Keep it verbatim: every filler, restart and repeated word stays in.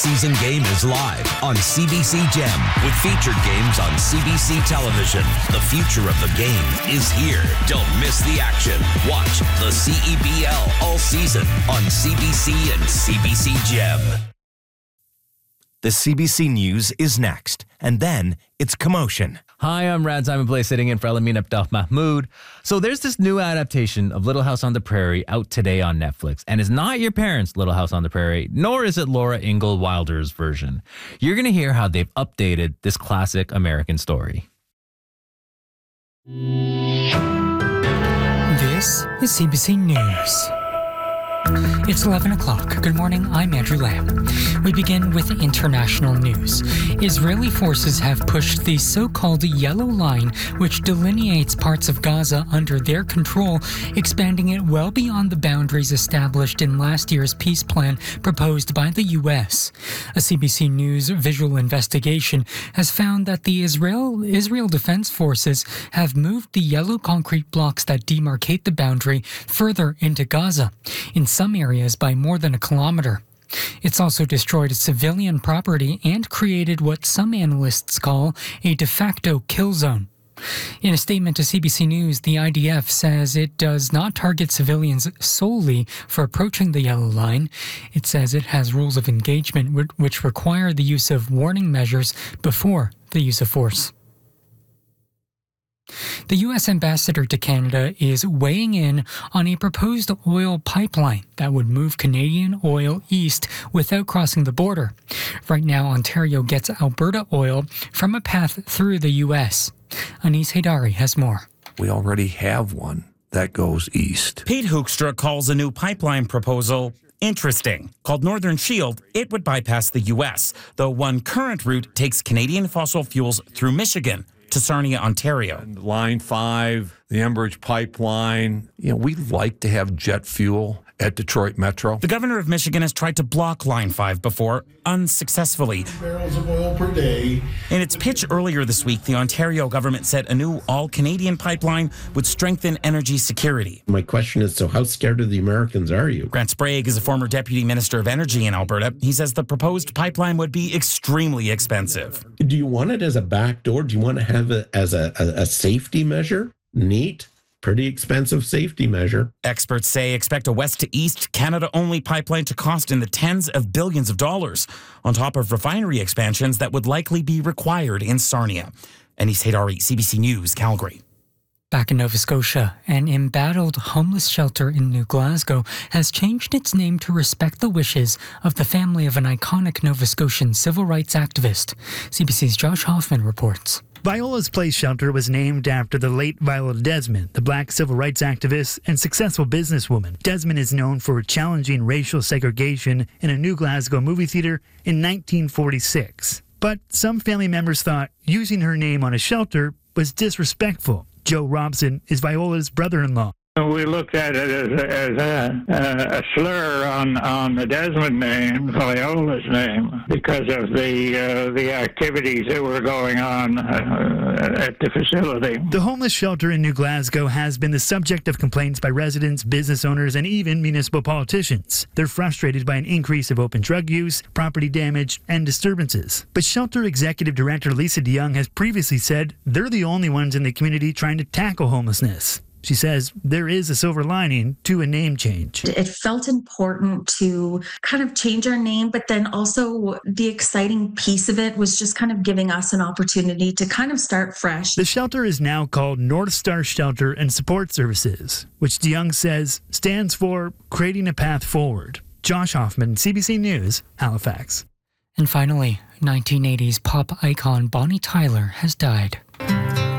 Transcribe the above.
season game is live on C B C Gem with featured games on C B C television. The future of the game is here. Don't miss the action. Watch the C E B L all season on C B C and C B C Gem. The C B C News is next, and then it's Commotion. Hi, I'm Rad Simon Blay, sitting in for Elamin Abdel Mahmoud. So there's this new adaptation of Little House on the Prairie out today on Netflix, and it's not your parents' Little House on the Prairie, nor is it Laura Ingalls Wilder's version. You're going to hear how they've updated this classic American story. This is C B C News. It's eleven o'clock. Good morning, I'm Andrew Lamb. We begin with international news. Israeli forces have pushed the so-called Yellow Line, which delineates parts of Gaza under their control, expanding it well beyond the boundaries established in last year's peace plan proposed by the U S. A C B C News visual investigation has found that the Israel, Israel Defense Forces have moved the yellow concrete blocks that demarcate the boundary further into Gaza, in some areas by more than a kilometer. It's also destroyed civilian property and created what some analysts call a de facto kill zone. In a statement to C B C News, the I D F says it does not target civilians solely for approaching the Yellow Line. It says it has rules of engagement which require the use of warning measures before the use of force. The U S ambassador to Canada is weighing in on a proposed oil pipeline that would move Canadian oil east without crossing the border. Right now, Ontario gets Alberta oil from a path through the U S. Anis Haidari has more. We already have one that goes east. Pete Hoekstra calls a new pipeline proposal interesting. Called Northern Shield, it would bypass the U S, though one current route takes Canadian fossil fuels through Michigan to Sarnia, Ontario. And Line five, the Enbridge pipeline. You know, we like to have jet fuel at Detroit Metro. The governor of Michigan has tried to block Line five before, unsuccessfully. Barrels of oil per day. In its pitch earlier this week, the Ontario government said a new all-Canadian pipeline would strengthen energy security. My question is, so how scared of the Americans are you? Grant Sprague is a former deputy minister of energy in Alberta. He says the proposed pipeline would be extremely expensive. Do you want it as a backdoor? Do you want to have it as a, a, a safety measure? Neat. Pretty expensive safety measure. Experts say expect a west-to-east, Canada-only pipeline to cost in the tens of billions of dollars, on top of refinery expansions that would likely be required in Sarnia. Anis Haidari, C B C News, Calgary. Back in Nova Scotia, an embattled homeless shelter in New Glasgow has changed its name to respect the wishes of the family of an iconic Nova Scotian civil rights activist. C B C's Josh Hoffman reports. Viola's Place Shelter was named after the late Viola Desmond, the black civil rights activist and successful businesswoman. Desmond is known for challenging racial segregation in a New Glasgow movie theater in nineteen forty-six. But some family members thought using her name on a shelter was disrespectful. Joe Robson is Viola's brother-in-law. We looked at it as a, as a, a, a slur on, on the Desmond name, Viola's name, because of the uh, the activities that were going on uh, at the facility. The homeless shelter in New Glasgow has been the subject of complaints by residents, business owners, and even municipal politicians. They're frustrated by an increase of open drug use, property damage, and disturbances. But shelter executive director Lisa DeYoung has previously said they're the only ones in the community trying to tackle homelessness. She says there is a silver lining to a name change. It felt important to kind of change our name, but then also the exciting piece of it was just kind of giving us an opportunity to kind of start fresh. The shelter is now called North Star Shelter and Support Services, which DeYoung says stands for Creating a Path Forward. Josh Hoffman, C B C News, Halifax. And finally, nineteen eighties pop icon Bonnie Tyler has died.